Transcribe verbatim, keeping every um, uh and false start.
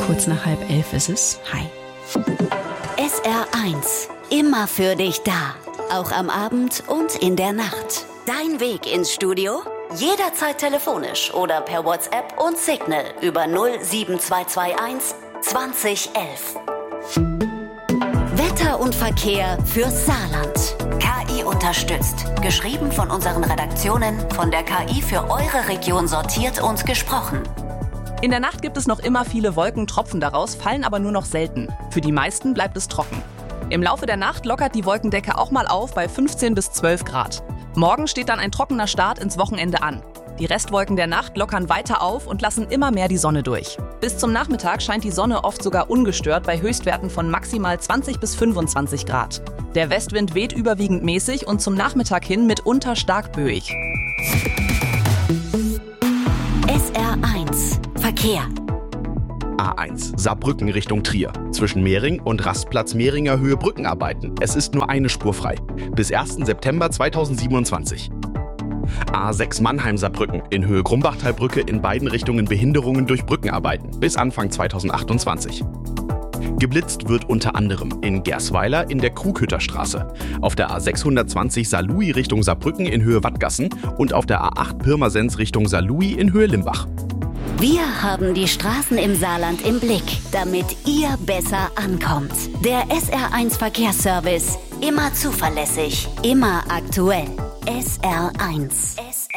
Kurz nach halb elf ist es. Hi. S R eins. Immer für dich da. Auch am Abend und in der Nacht. Dein Weg ins Studio? Jederzeit telefonisch oder per WhatsApp und Signal über null sieben zwei zwei eins zwanzig elf. Wetter und Verkehr fürs Saarland. K I unterstützt. Geschrieben von unseren Redaktionen, von der K I für eure Region sortiert und gesprochen. In der Nacht gibt es noch immer viele Wolken, Tropfen daraus, fallen aber nur noch selten. Für die meisten bleibt es trocken. Im Laufe der Nacht lockert die Wolkendecke auch mal auf bei fünfzehn bis zwölf Grad. Morgen steht dann ein trockener Start ins Wochenende an. Die Restwolken der Nacht lockern weiter auf und lassen immer mehr die Sonne durch. Bis zum Nachmittag scheint die Sonne oft sogar ungestört bei Höchstwerten von maximal zwanzig bis fünfundzwanzig Grad. Der Westwind weht überwiegend mäßig und zum Nachmittag hin mitunter stark böig. S R eins. Verkehr. A eins, Saarbrücken Richtung Trier. Zwischen Mehring und Rastplatz Mehringer Höhe Brückenarbeiten. Es ist nur eine Spur frei. Bis ersten September zweitausendsiebenundzwanzig. A sechs Mannheim-Saarbrücken. In Höhe Grumbachtalbrücke in beiden Richtungen Behinderungen durch Brückenarbeiten. Bis Anfang zweitausendachtundzwanzig. Geblitzt wird unter anderem in Gersweiler in der Krughütterstraße, auf der A sechshundertzwanzig Saarlouis Richtung Saarbrücken in Höhe Wattgassen und auf der A acht Pirmasens Richtung Saarlouis in Höhe Limbach. Wir haben die Straßen im Saarland im Blick, damit ihr besser ankommt. Der S R eins Verkehrsservice. Immer zuverlässig, immer aktuell. S R eins. S R